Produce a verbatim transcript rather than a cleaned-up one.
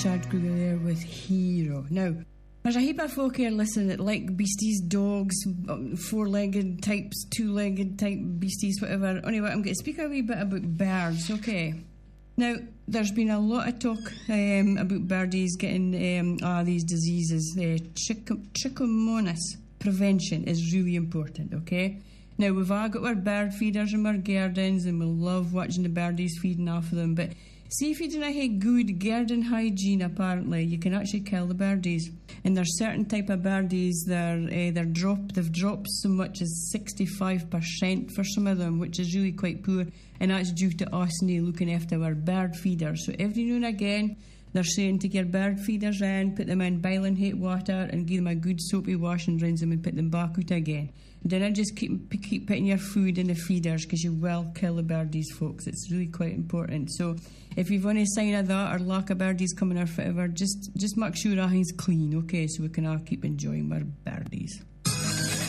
Chad Kruger there with Hero. Now, there's a heap of folk here listening that like beasties, dogs, four-legged types, two-legged type beasties, whatever. Anyway, I'm going to speak a wee bit about birds, okay? Now, there's been a lot of talk um, about birdies getting um, ah, these diseases. Uh, trichom- trichomonas prevention is really important, okay? Now, we've all got our bird feeders and our gardens, and we love watching the birdies feeding off of them, but see, if you don't have good garden hygiene, apparently, you can actually kill the birdies. And there's certain type of birdies that uh, they're drop, they've dropped so much as sixty-five percent for some of them, which is really quite poor. And that's due to us not looking after our bird feeders. So every now and again, they're saying take your bird feeders in, put them in boiling hot water, and give them a good soapy wash and rinse them and put them back out again. Don't just keep keep putting your food in the feeders, because you will kill the birdies, folks. It's really quite important. So if you've any sign of that or lack of birdies coming or whatever, just, just make sure everything's clean, okay, so we can all keep enjoying our birdies.